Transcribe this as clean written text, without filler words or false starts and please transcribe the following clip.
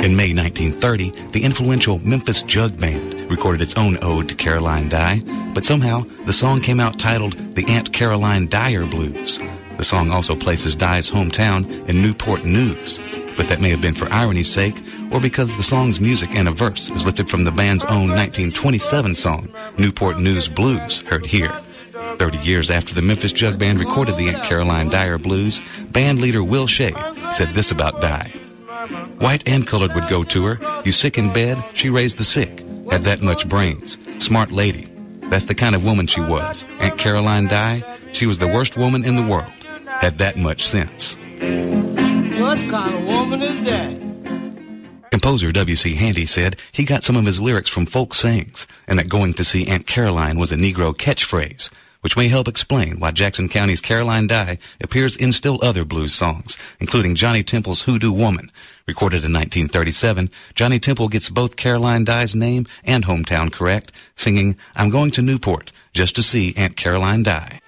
In May 1930, the influential Memphis Jug Band recorded its own ode to Caroline Dye, but somehow the song came out titled the Aunt Caroline Dyer Blues. The song also places Dye's hometown in Newport News, but that may have been for irony's sake or because the song's music and a verse is lifted from the band's own 1927 song, Newport News Blues, heard here. 30 years after the Memphis Jug Band recorded the Aunt Caroline Dyer Blues, band leader Will Shade said this about Dye. White and colored would go to her. You sick in bed, she raised the sick. Had that much brains. Smart lady. That's the kind of woman she was. Aunt Caroline Dye, she was the worst woman in the world. Had that much sense. What kind of woman is that? Composer W.C. Handy said he got some of his lyrics from folk sayings, and that going to see Aunt Caroline was a Negro catchphrase, which may help explain why Jackson County's Caroline Dye appears in still other blues songs, including Johnny Temple's Hoodoo Woman. Recorded in 1937, Johnny Temple gets both Caroline Dye's name and hometown correct, singing, I'm going to Newport just to see Aunt Caroline Dye.